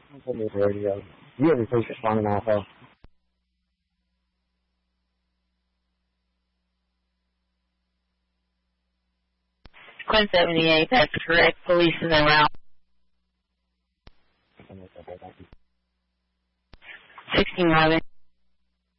Radio. You have a police responding also. Quinn 78, that's correct. Police is en route. 16 Marvin.